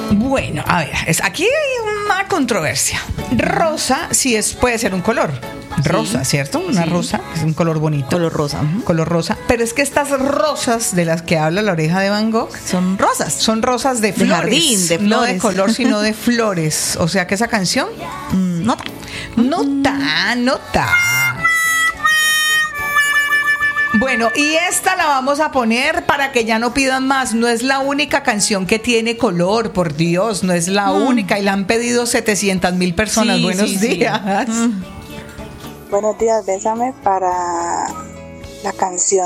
Bueno, a ver, aquí hay una controversia. Rosa puede ser un color. Rosa, Sí. ¿cierto? Una Sí. rosa, es un color bonito. Color rosa. Color rosa. Pero es que estas rosas de las que habla La Oreja de Van Gogh Son rosas. son rosas de flores. jardín, de No de flores. color, sino de flores. O sea que esa canción, Nota. nota. Bueno, y esta la vamos a poner para que ya no pidan más. No es la única canción que tiene color, por Dios, no es la única. Y la han pedido 700,000 personas. Sí, Buenos sí, sí. días. Buenos días, bésame para la canción